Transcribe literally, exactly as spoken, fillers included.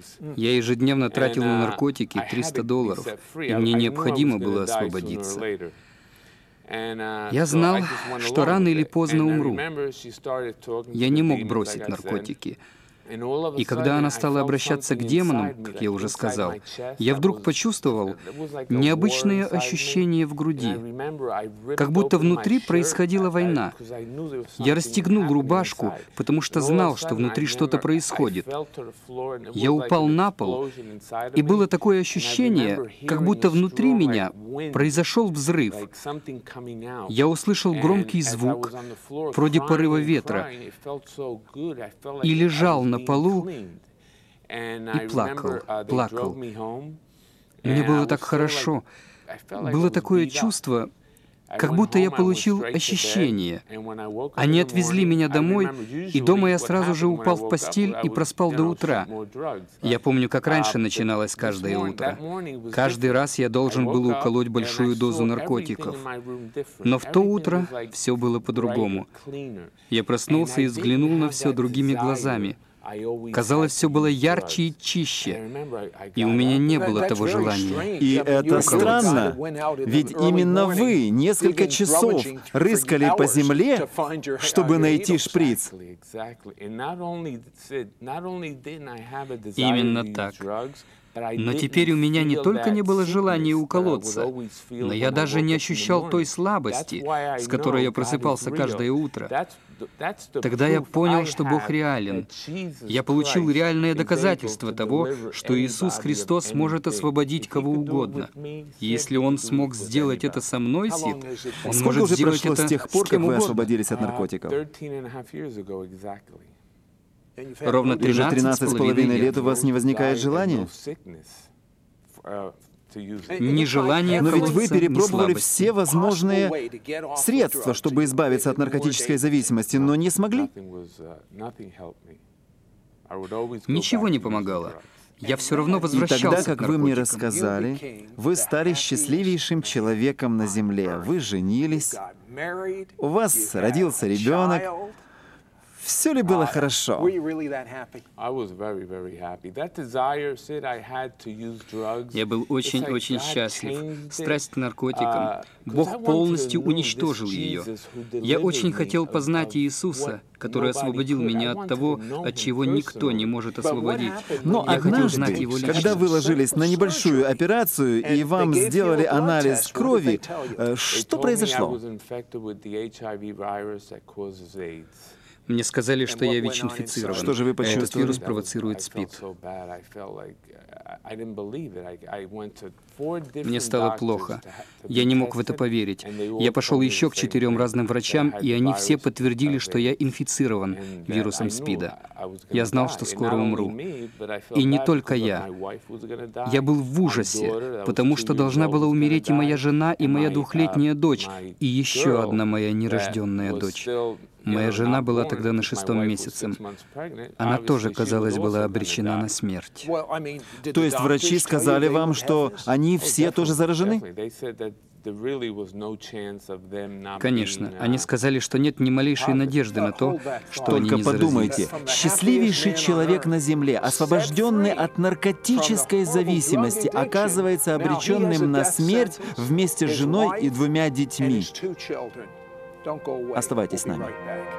Я ежедневно тратил на наркотики триста долларов, и мне необходимо было освободиться. Я знал, что рано или поздно умру. Я не мог бросить наркотики. И когда она стала обращаться к демонам, как я уже сказал, я вдруг почувствовал необычные ощущения в груди, как будто внутри происходила война. Я расстегнул рубашку, потому что знал, что внутри что-то происходит. Я упал на пол, и было такое ощущение, как будто внутри меня произошел взрыв. Я услышал громкий звук, вроде порыва ветра, и лежал на полу и плакал, плакал. Мне было так хорошо. Было такое чувство, как будто я получил ощущение. Они отвезли меня домой, и дома я сразу же упал в постель и проспал до утра. Я помню, как раньше начиналось каждое утро. Каждый раз я должен был уколоть большую дозу наркотиков. Но в то утро все было по-другому. Я проснулся и взглянул на все другими глазами. Казалось, все было ярче и чище, и у меня не было того желания. И это странно, ведь именно вы несколько часов рыскали по земле, чтобы найти шприц. Именно так. Но теперь у меня не только не было желания уколоться, но я даже не ощущал той слабости, с которой я просыпался каждое утро. Тогда я понял, что Бог реален. Я получил реальное доказательство того, что Иисус Христос может освободить кого угодно. И если Он смог сделать это со мной, Сид, Он Сколько может уже сделать прошло это с тех пор, с кем как вы угодно. освободились от наркотиков? Ровно Уже тринадцать тринадцать с с половиной половиной лет. лет у вас не возникает желания? Ни желания Но ведь вы колоться, ни перепробовали слабости. все возможные средства, чтобы избавиться от наркотической зависимости, но не смогли? Ничего не помогало. Я все равно И возвращался тогда, к как вы мне наркотикам. рассказали, вы стали счастливейшим человеком на земле. Вы женились, у вас родился ребенок. Все ли было хорошо? Я был очень-очень счастлив. Страсть к наркотикам. Бог полностью уничтожил ее. Я очень хотел познать Иисуса, который освободил меня от того, от чего никто не может освободить. Но Я хотел знать однажды, Его лично. когда вы ложились на небольшую операцию и вам сделали анализ крови, э, что произошло? Мне сказали, что я ВИЧ-инфицирован. Что же вы Этот почувствовали? вирус провоцирует СПИД. Мне стало плохо. Я не мог в это поверить. Я пошел еще к четырем разным врачам, и они все подтвердили, что я инфицирован вирусом СПИДа. Я знал, что скоро умру. И не только я. Я был в ужасе, потому что должна была умереть и моя жена, и моя двухлетняя дочь, и еще одна моя нерожденная дочь. Моя жена была тогда на шестом месяце. Она тоже, казалось, была обречена на смерть. То есть врачи сказали вам, что они все тоже заражены? Конечно, они сказали, что нет ни малейшей надежды на то, что они Только не подумайте, заразились. счастливейший человек на земле, освобожденный от наркотической зависимости, оказывается обреченным на смерть вместе с женой и двумя детьми. Оставайтесь с нами.